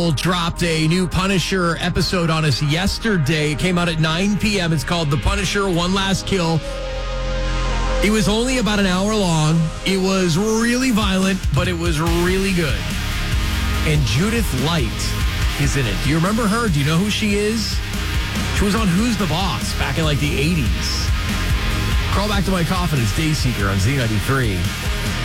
dropped a new Punisher episode on us yesterday. It came out at 9 p.m. It's called The Punisher One Last Kill. It was only about an hour long. It was really violent, but it was really good. And Judith Light is in it. Do you remember her? Do you know who she is? She was on Who's the Boss back in like the 80s. Crawl Back to My Coffin is Dayseeker on Z93.